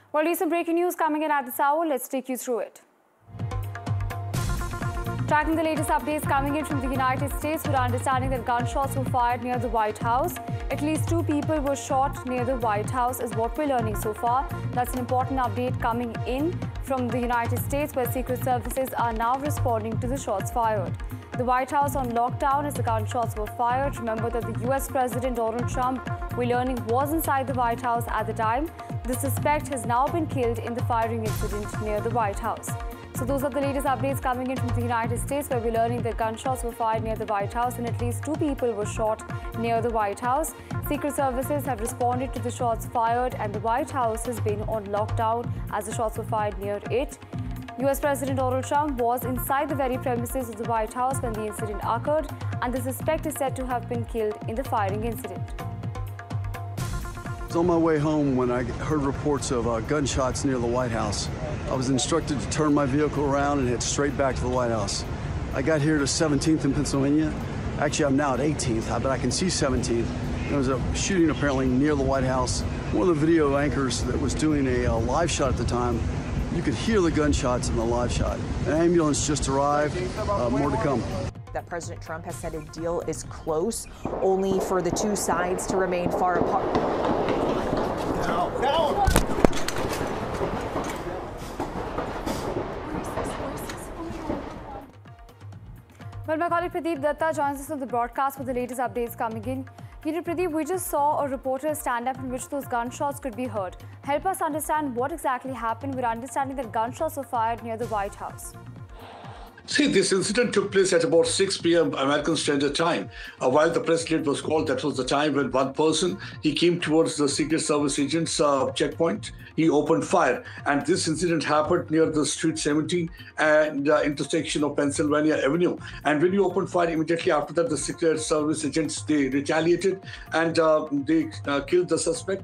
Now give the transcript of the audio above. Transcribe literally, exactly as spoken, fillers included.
Well, recent breaking news coming in at this hour. Let's take you through it. Tracking the latest updates coming in from the United States, we're understanding that gunshots were fired near the White House. At least two people were shot near the White House is what we're learning so far. That's an important update coming in from the United States, where Secret Services are now responding to the shots fired. The White House on lockdown as the gunshots were fired. Remember that the U S President Donald Trump, we're learning, was inside the White House at the time. The suspect has now been killed in the firing incident near the White House. So those are the latest updates coming in from the United States, where we're learning that gunshots were fired near the White House and at least two people were shot near the White House. Secret Services have responded to the shots fired, and the White House has been on lockdown as the shots were fired near it. U S President Donald Trump was inside the very premises of the White House when the incident occurred, and the suspect is said to have been killed in the firing incident. I was on my way home when I heard reports of uh, gunshots near the White House. I was instructed to turn my vehicle around and head straight back to the White House. I got here to seventeenth in Pennsylvania. Actually, I'm now at eighteenth, but I can see seventeenth. There was a shooting apparently near the White House. One of the video anchors that was doing a, a live shot at the time, you could hear the gunshots in the live shot. An ambulance just arrived, uh, more to come. That President Trump has said a deal is close, only for the two sides to remain far apart. Now, now. Well, my colleague Pradeep Datta joins us on the broadcast with the latest updates coming in. You know, Pradeep, we just saw a reporter stand up in which those gunshots could be heard. Help us understand what exactly happened. We're understanding that gunshots were fired near the White House. See, this incident took place at about six p m American Standard Time. Uh, while the president was called, that was the time when one person, he came towards the Secret Service agent's uh, checkpoint. He opened fire. And this incident happened near the Street seventeen and uh, intersection of Pennsylvania Avenue. And when he opened fire, immediately after that, the Secret Service agents, they retaliated and uh, they uh, killed the suspect.